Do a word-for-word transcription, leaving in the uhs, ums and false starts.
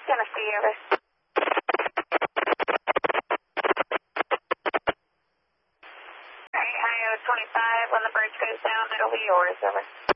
Tennessee, over. Alright, I O twenty-five, when the bridge goes down, it'll be yours, over.